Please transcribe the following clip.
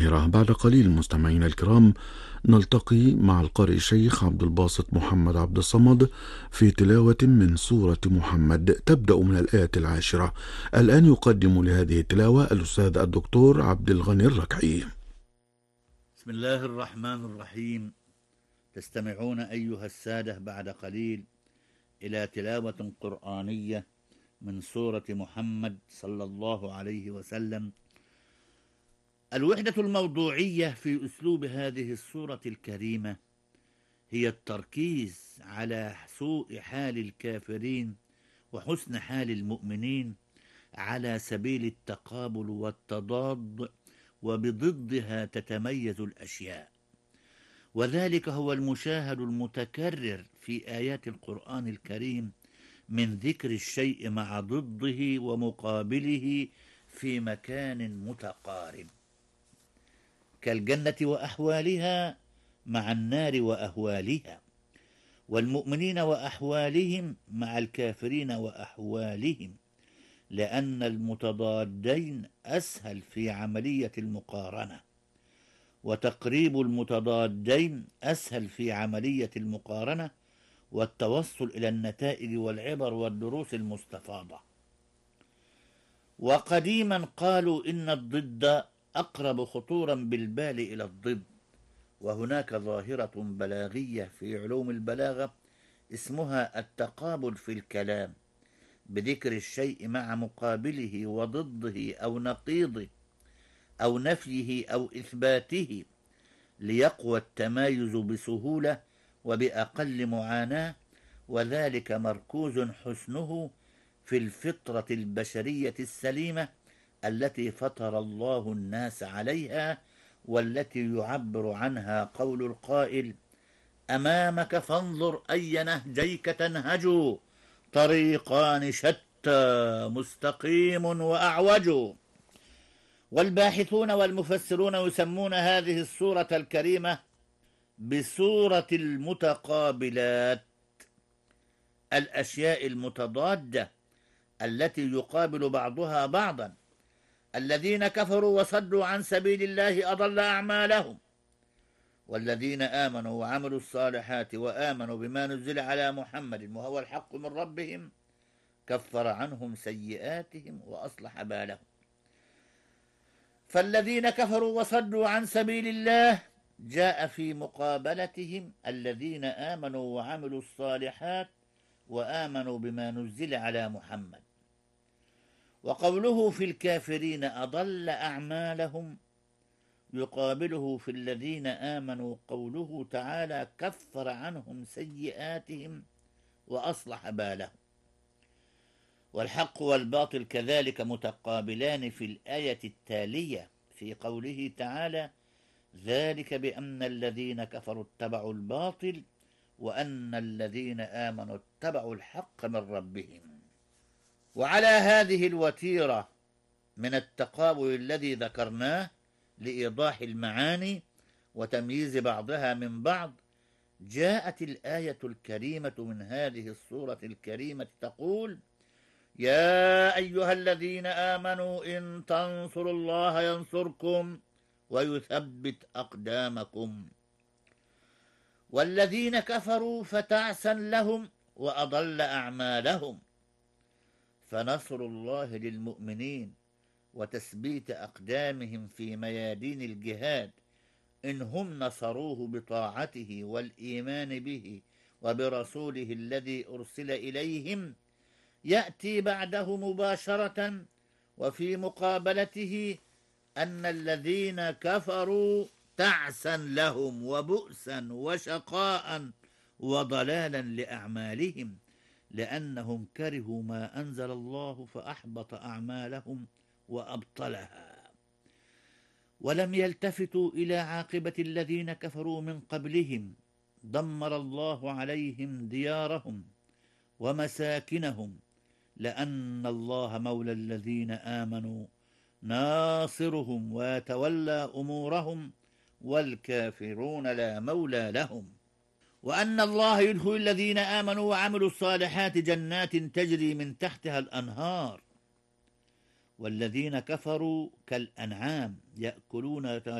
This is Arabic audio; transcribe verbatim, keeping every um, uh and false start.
القاهرة. بعد قليل مستمعينا الكرام نلتقي مع القارئ الشيخ عبد الباسط محمد عبد الصمد في تلاوة من سورة محمد تبدأ من الآية العاشرة. الآن يقدم لهذه التلاوة الأستاذ الدكتور عبد الغني الركحي. بسم الله الرحمن الرحيم. تستمعون أيها السادة بعد قليل إلى تلاوة قرآنية من سورة محمد صلى الله عليه وسلم. الوحدة الموضوعية في أسلوب هذه السورة الكريمة هي التركيز على سوء حال الكافرين وحسن حال المؤمنين على سبيل التقابل والتضاد، وبضدها تتميز الأشياء، وذلك هو المشاهد المتكرر في آيات القرآن الكريم من ذكر الشيء مع ضده ومقابله في مكان متقارب، كالجنة وأحوالها مع النار وأهوالها، والمؤمنين وأحوالهم مع الكافرين وأحوالهم، لأن المتضادين أسهل في عملية المقارنة، وتقريب المتضادين أسهل في عملية المقارنة والتوصل إلى النتائج والعبر والدروس المستفاضة. وقديما قالوا إن الضد أقرب خطورا بالبال إلى الضد، وهناك ظاهرة بلاغية في علوم البلاغة اسمها التقابل في الكلام، بذكر الشيء مع مقابله وضده أو نقيضه أو نفيه أو إثباته ليقوى التمايز بسهولة وبأقل معاناة، وذلك مركوز حسنه في الفطرة البشرية السليمة التي فطر الله الناس عليها، والتي يعبر عنها قول القائل: أمامك فانظر أي نهجيك تنهج، طريقان شتى مستقيم وأعوج. والباحثون والمفسرون يسمون هذه السورة الكريمة بسورة المتقابلات، الأشياء المتضادة التي يقابل بعضها بعضا. الذين كفروا وصدوا عن سبيل الله أضل أعمالهم، والذين آمنوا وعملوا الصالحات وآمنوا بما نزل على محمد وهو الحق من ربهم كفر عنهم سيئاتهم وأصلح بالهم. فالذين كفروا وصدوا عن سبيل الله جاء في مقابلتهم الذين آمنوا وعملوا الصالحات وآمنوا بما نزل على محمد. وقوله في الكافرين أضل أعمالهم يقابله في الذين آمنوا قوله تعالى كفر عنهم سيئاتهم وأصلح بالهم. والحق والباطل كذلك متقابلان في الآية التالية في قوله تعالى ذلك بأن الذين كفروا اتبعوا الباطل وأن الذين آمنوا اتبعوا الحق من ربهم. وعلى هذه الوتيرة من التقابل الذي ذكرناه لإيضاح المعاني وتمييز بعضها من بعض جاءت الآية الكريمة من هذه السورة الكريمة تقول: يا أيها الذين آمنوا إن تنصروا الله ينصركم ويثبت أقدامكم. والذين كفروا فتعسا لهم وأضل أعمالهم. فنصر الله للمؤمنين وتثبيت أقدامهم في ميادين الجهاد إن هم نصروه بطاعته والإيمان به وبرسوله الذي أرسل إليهم، يأتي بعده مباشرة وفي مقابلته أن الذين كفروا تعسا لهم وبؤسا وشقاء وضلالا لأعمالهم، لأنهم كرهوا ما أنزل الله فأحبط أعمالهم وأبطلها، ولم يلتفتوا إلى عاقبة الذين كفروا من قبلهم، دمر الله عليهم ديارهم ومساكنهم، لأن الله مولى الذين آمنوا ناصرهم ويتولى أمورهم، والكافرون لا مولى لهم. وأن الله يدخل الذين آمنوا وعملوا الصالحات جنات تجري من تحتها الأنهار، والذين كفروا كالأنعام يأكلون